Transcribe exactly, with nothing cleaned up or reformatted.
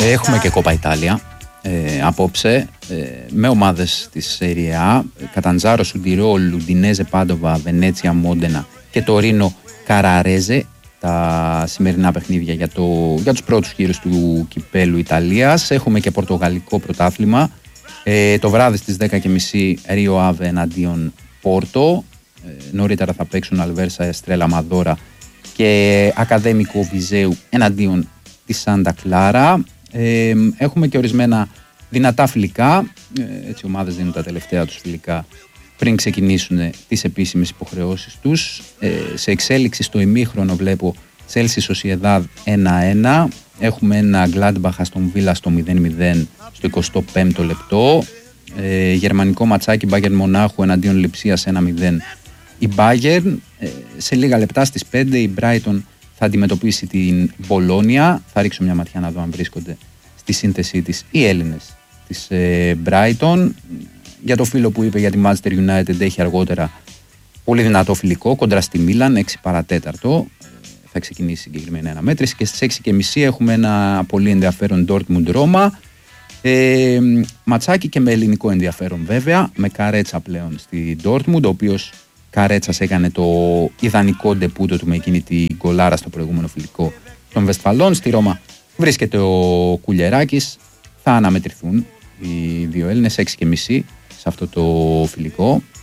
Έχουμε και Κόπα Ιτάλια ε, απόψε ε, με ομάδες της Serie A, Καταντζάρο, Σουντιρόλ, Ουντινέζε, Πάντοβα, Βενέτσια, Μόντενα και Τωρίνο, Καραρέζε. Τα σημερινά παιχνίδια για, το, για τους πρώτους γύρους του Κυπέλλου Ιταλίας. Έχουμε και Πορτογαλικό πρωτάθλημα. Ε, το βράδυ στις δέκα και μισή Ρίο Άβε εναντίον Πόρτο. Ε, νωρίτερα θα παίξουν Αλβέρσα, Εστρέλα Μαδόρα και Ακαδέμικο Βιζέου εναντίον της Σάντα Κλάρα. Ε, έχουμε και ορισμένα δυνατά φιλικά. Ε, έτσι, ομάδες δίνουν τα τελευταία τους φιλικά πριν ξεκινήσουν τις επίσημες υποχρεώσεις τους. Ε, σε εξέλιξη στο ημίχρονο βλέπω Chelsea Sociedad ένα ένα. Έχουμε ένα Gladbach στον Villa στο μηδέν μηδέν στο εικοστό πέμπτο λεπτό. Ε, γερμανικό ματσάκι Bayern Μονάχου εναντίον Λειψίας ένα μηδέν η Bayern. Ε, σε λίγα λεπτά στις πέντε η Brighton θα αντιμετωπίσει την Μπολόνια. Θα ρίξω μια ματιά να δω αν βρίσκονται στη σύνθεσή της οι Έλληνες της ε, Brighton. Για το φίλο που είπε για τη Manchester United, έχει αργότερα πολύ δυνατό φιλικό κοντρα στη Μίλαν, έξι παρατέταρτο. Θα ξεκινήσει συγκεκριμένη αναμέτρηση και στις έξι και μισή έχουμε ένα πολύ ενδιαφέρον Dortmund Roma. Ε, ματσάκι και με ελληνικό ενδιαφέρον βέβαια, με Καρέτσα πλέον στη Dortmund, ο οποίος Καρέτσας έκανε το ιδανικό ντεπούτο του με εκείνη τη γκολάρα στο προηγούμενο φιλικό των Βεσφαλών. Στη Ρώμα βρίσκεται ο Κουλιεράκης, θα αναμετρηθούν οι δύο Έλληνες έξι και μισή σε αυτό το φιλικό.